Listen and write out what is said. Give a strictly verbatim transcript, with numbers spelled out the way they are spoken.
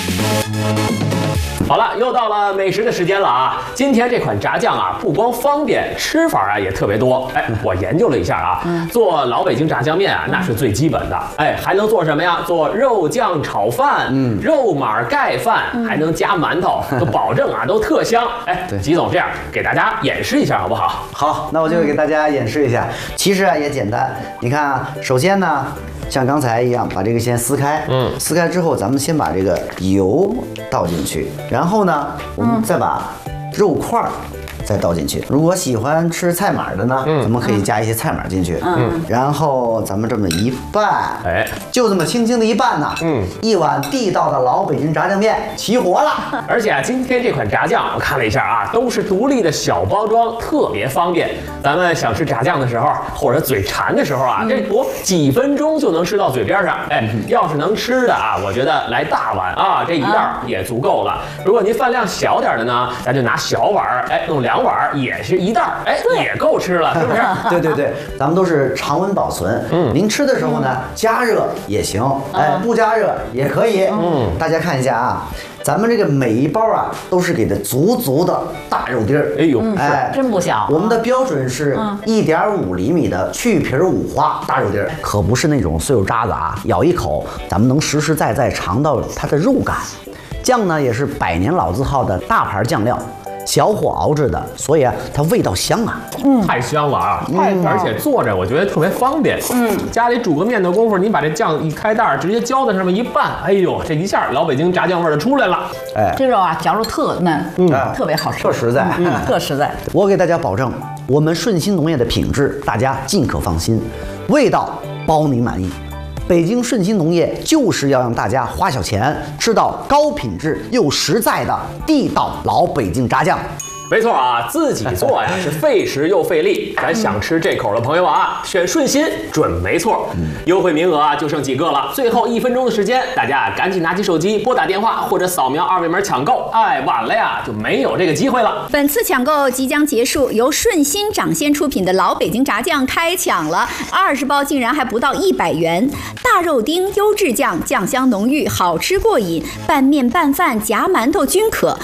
好了，又到了美食的时间了啊！今天这款炸酱啊，不光方便，吃法啊也特别多。哎，我研究了一下啊，嗯、做老北京炸酱面啊，那是最基本的。哎，还能做什么呀？做肉酱炒饭，嗯，肉码盖饭，嗯、还能加馒头，都保证啊都特香。哎，吉总，这样给大家演示一下好不好？ 好，那我就给大家演示一下。其实啊也简单，你看啊，首先呢。像刚才一样，把这个先撕开，嗯，撕开之后，咱们先把这个油倒进去，然后呢，我们再把肉块儿再倒进去。如果喜欢吃菜码的呢，嗯，咱们可以加一些菜码进去，嗯，然后咱们这么一拌，哎，就这么轻轻的一拌呢，嗯，一碗地道的老北京炸酱面齐活了。 而且啊，今天这款炸酱我看了一下啊，都是独立的小包装，特别方便。咱们想吃炸酱的时候，或者嘴馋的时候啊，这不几分钟就能吃到嘴边上。哎，要是能吃的啊，我觉得来大碗啊，这一袋也足够了。如果您饭量小点的呢，咱就拿小碗，哎，弄两碗也是一袋，哎，也够吃了，是不是？ 对对对，咱们都是常温保存。嗯，您吃的时候呢，加热也行，哎，不加热也可以。嗯，大家看一下啊。咱们这个每一包啊，都是给的足足的大肉丁儿。哎呦， 哎，真不小。 我们的标准是一点五厘米的去皮五花大肉丁儿，可不是那种碎肉渣子啊，咬一口咱们能实实在在尝到它的肉感。酱呢也是百年老字号的大牌酱料。小火熬制的，所以啊，它味道香啊， 嗯，太香了啊，太、嗯，而且做着我觉得特别方便，嗯，家里煮个面的功夫，你把这酱一开袋，直接浇在上面一拌，哎呦，这一下老北京炸酱味就出来了， 哎，这肉啊，嚼着特嫩，嗯，特别好吃， 特实在， 嗯，特实在。 我给大家保证，我们顺心农业的品质，大家尽可放心，味道包您满意。北京顺心农业就是要让大家花小钱吃到高品质又实在的地道老北京炸酱。 没错啊，自己做呀是费时又费力。咱想吃这口的朋友啊，选顺心准没错。优惠名额啊就剩几个了，最后一分钟的时间，大家赶紧拿起手机拨打电话或者扫描二维码抢购。哎，晚了呀就没有这个机会了。 本次抢购即将结束，由顺心掌鲜出品的老北京炸酱开抢了，二十包竟然还不到一百元。大肉丁优质酱，酱香浓郁，好吃过瘾，拌面拌饭夹馒头均可。